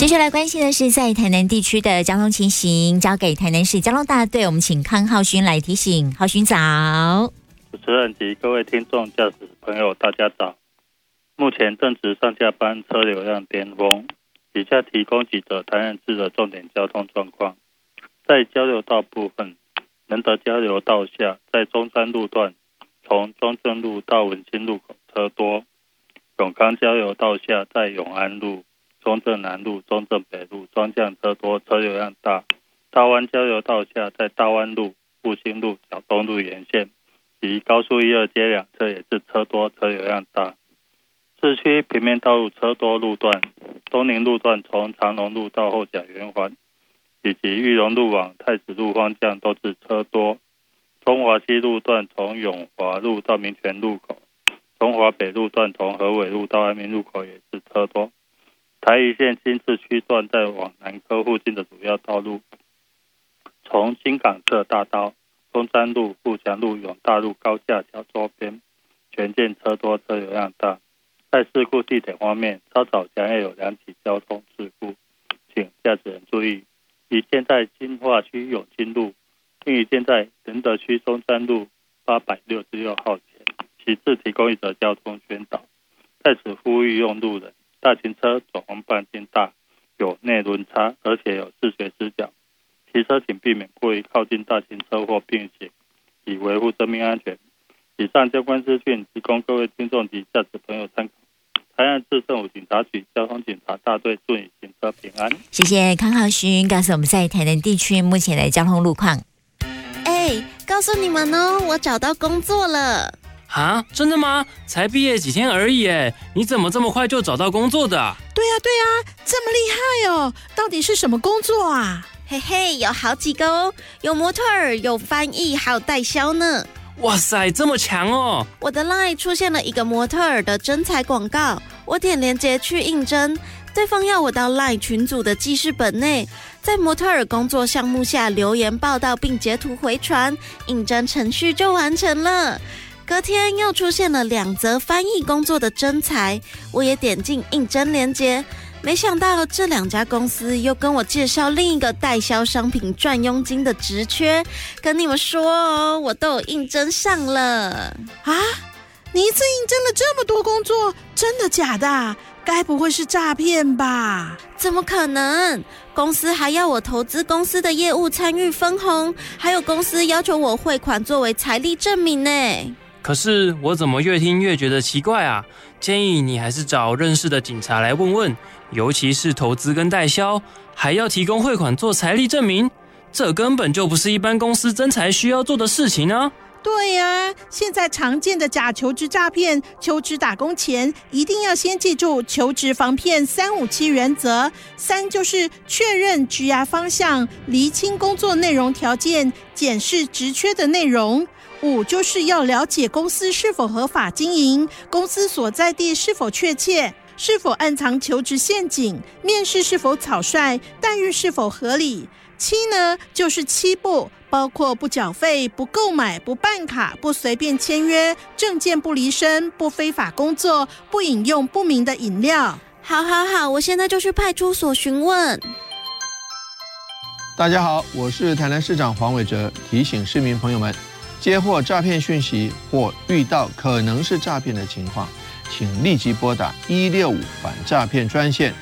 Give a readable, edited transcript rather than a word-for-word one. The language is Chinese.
接下来关心的是在台南地区的交通情形，交给台南市交通大队，我们请康浩勋来提醒。浩勋早。 主持人及各位听众驾驶朋友大家早。目前正值上下班车流量巅峰，以下提供几则台南市的重点交通状况。在交流道部分，仁德交流道下在中山路段从中正路到文心路口车多，永康交流道下在永安路、中正南路、中正北路双向车多，车流量大。大湾交流道下在大湾路、复兴路、小东路沿线及高速1、2街两侧也是车多，车流量大。市区平面道路车多路段，东宁路段从长隆路到后甲圆环，以及裕隆路往太子路方向都是车多。中华西路段从永华路到民权路口，中华北路段从和伟路到安民路口也是车多。台一线新市区段在往南科附近的主要道路，从新港侧大道、中山路、富强路、永大路、高架桥周边全线车多，车流量大。在事故地点方面，稍早将要有2起交通事故，请驾驶人注意：一件在金化区永金路，另一件在仁德区中山路866号前。其次提供一则交通宣导，在此呼吁用路人，大型车转弯半径大，有内轮差，而且有视觉死角，骑车请避免过于靠近大型车或并行，以维护生命安全。以上相关资讯提供各位听众及驾驶朋友参考。台南市政府警察局交通警察大队祝你行车平安。 谢谢康浩勋告诉我们在台南地区目前的交通路况。 告诉你们哦，我找到工作了。 啊，真的吗？才毕业几天而已耶，你怎么这么快就找到工作的啊？ 对啊，这么厉害哦！到底是什么工作啊？ 嘿嘿，有好几个哦，有模特儿，有翻译，还有代销呢。 哇塞，这么强哦！ 我的 LINE 出现了一个模特儿的征才广告，我点连结去应征，对方要我到 LINE 群组的记事本内，在模特儿工作项目下留言报道并截图回传，应征程序就完成了。隔天又出现了2则翻译工作的征才，我也点进应征连结，没想到这2家公司又跟我介绍另一个代销商品赚佣金的职缺，跟你们说哦，我都有应征上了啊！你一次应征了这么多工作，真的假的？该不会是诈骗吧？ 怎么可能？公司还要我投资公司的业务参与分红，还有公司要求我汇款作为财力证明呢。 可是我怎么越听越觉得奇怪啊？建议你还是找认识的警察来问问，尤其是投资跟代销，还要提供汇款做财力证明，这根本就不是一般公司征才需要做的事情啊！ 对啊，现在常见的假求职诈骗，求职打工前一定要先记住求职防骗357原则。3就是确认职涯方向，厘清工作内容条件，检视职缺的内容。5就是要了解公司是否合法经营，公司所在地是否确切，是否暗藏求职陷阱，面试是否草率，待遇是否合理。7呢，就是7不，包括不缴费、不购买、不办卡、不随便签约、证件不离身、不非法工作、不饮用不明的饮料。 好，我现在就去派出所询问。 大家好，我是台南市长黄伟哲，提醒市民朋友们，接获诈骗讯息或遇到可能是诈骗的情况，请立即拨打165反诈骗专线